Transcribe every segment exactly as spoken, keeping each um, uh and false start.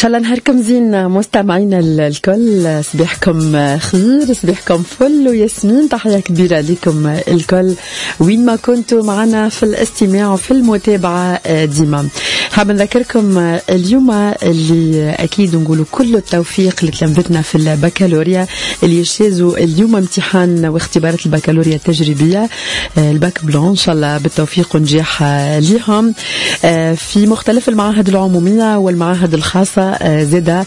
شاء الله نهاركم زين مستمعينا الكل، صباحكم خير، صباحكم فل وياسمين. تحية كبيرة لكم الكل وين ما كنتوا معنا في الاستماع وفي المتابعة ديما. حاب نذكركم اليوم اللي أكيد نقولوا كل التوفيق لتلامذتنا في البكالوريا اللي يجتازوا اليوم امتحان واختبارات البكالوريا التجريبية الباك بلون. إن شاء الله بالتوفيق ونجاح لهم في مختلف المعاهد العمومية والمعاهد الخاصة. زاد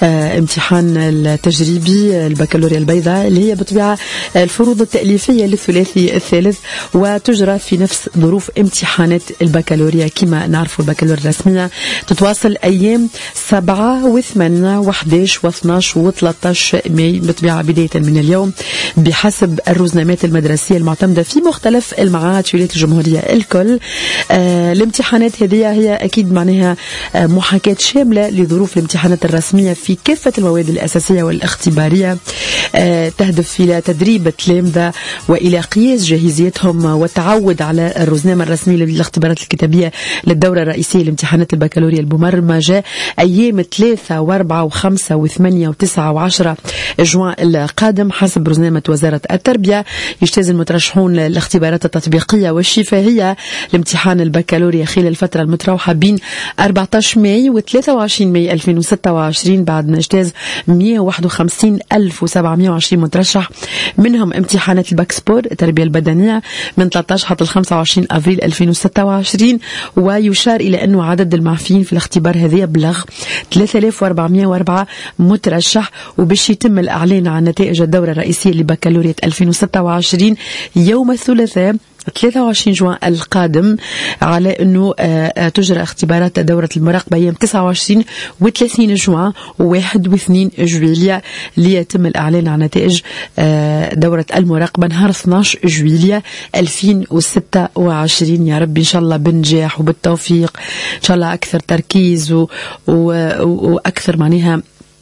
امتحان التجريبي البكالوريا البيضاء اللي هي بطبيعة الفروض التأليفية للثلاثي الثالث، وتجرى في نفس ظروف امتحانات البكالوريا. كما نعرفوا البكالوريا الرسمية تتواصل أيام سبعة وثمانية وحداش واثناش وثلاثة ماي بطبيعة بداية من اليوم بحسب الرزنامات المدرسية المعتمدة في مختلف المعاهد في ولاية الجمهورية الكل. آه الامتحانات هذه هي أكيد معناها آه محاكاة شاملة لظروف الامتحانات الرسمية في كافة المواد الأساسية والاختبارية، آه تهدف إلى تدريب التلامذة وإلى قياس جاهزيتهم والتعود على الرزنامة الرسمية للاختبارات الكتابية للدورة الرئيسية لامتحانات البكالوريا المبرمجة أيام ثلاثة وأربعة وخمسة وثمانية وتسعة وعشرة جوان القادم حسب رزنامة وزارة التربية. يجتاز المترشحون للاختبارات التطبيقية والشفهية لامتحان البكالوريا خلال الفترة المتراوحة بين أربعة عشر ماي و ثلاثة وعشرين ماي ألفين وستة وعشرين بعد ما اجتاز مئة وواحد وخمسين ألف وسبعمئة وعشرين مترشح، منهم امتحانات الباكسبور التربية البدنية من ثلاثة عشر حتى خمسة وعشرين أفريل ألفين وستة وعشرين. ويشار إلى أنه عدد المعفيين في الاختبار هذه بلغ ثلاثة آلاف وأربعمئة وأربعة مترشح، وباش يتم الإعلان عن نتائج الدورة الرئيسية لبكالوريا ألفين وستة وعشرين يوم الثلاثاء ثلاثة وعشرين جوان القادم، على أنه تجرى اختبارات دورة المراقبة أيام تسعة وعشرين و ثلاثين جوان وواحد واثنين جويلية، ليتم الإعلان عن نتائج دورة المراقبة نهار اثناش جويلية ألفين وستة وعشرين. يا رب إن شاء الله بالنجاح وبالتوفيق، إن شاء الله أكثر تركيز و... و... وأكثر معناها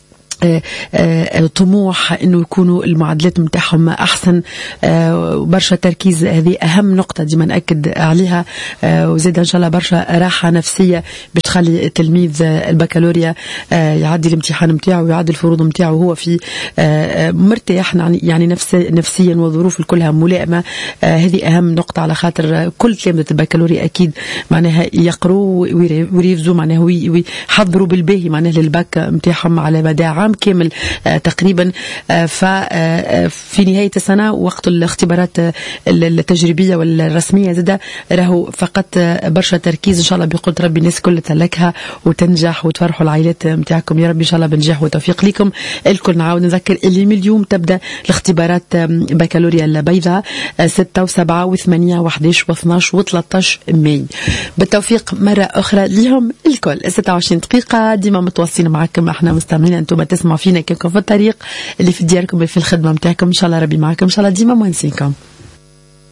طموح انه يكونوا المعادلات متاعهم احسن، برشا تركيز. هذه اهم نقطه ديما ناكد عليها، وزيد ان شاء الله برشا راحه نفسيه باش تخلي التلميذ البكالوريا يعدي الامتحان نتاعو ويعدي الفروض نتاعو هو في مرتاح يعني نفسيا والظروف كلها ملائمه. هذه اهم نقطه، على خاطر كل تلامذه البكالوريا اكيد معناها يقروا ويريفزوا معناها ويحضروا بالباهي معناها للباك نتاعهم على مدى عام كامل آه تقريبا. آه ففي نهاية السنة وقت الاختبارات التجريبية والرسمية زادة راهو فقط آه برشا تركيز. إن شاء الله بقدر ربي الناس كل تلكها وتنجح وتفرحوا العائلات متاعكم يا رب إن شاء الله بنجاح وتوفيق لكم الكل. نعاود نذكر اللي من اليوم تبدأ الاختبارات بكالوريا البيضاء آه ستة وسبعة وثمانية وحداش واثناش وثلاثة ماي. بالتوفيق مرة أخرى لهم الكل. ستة وعشرين دقيقة ديما متواصلين معكم احنا مستمعين، انتم تسمعوا فينا كيفكم في الطريق اللي في دياركم في الخدمة متاعكم. إن شاء الله ربي معكم، إن شاء الله ديما مهنسينكم.